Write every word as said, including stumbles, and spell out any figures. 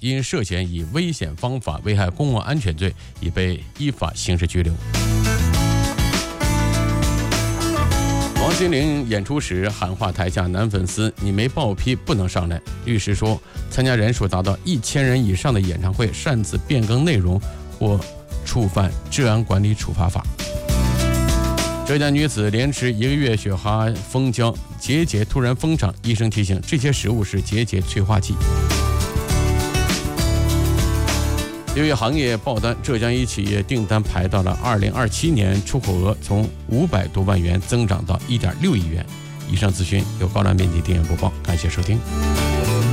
因涉嫌以危险方法危害公共安全罪，已被依法刑事拘留。王心凌演出时喊话台下男粉丝：“你没报批不能上来。”律师说，参加人数达到一千人以上的演唱会擅自变更内容或触犯治安管理处罚法。浙江女子连吃一个月雪花蜂胶，结节突然封场，医生提醒这些食物是结节催化剂。六月行业报单，浙江一企业订单排到了二零二七年出口额从五百多万元增长到一点六亿元。以上资讯由高兰编辑订阅播报，感谢收听。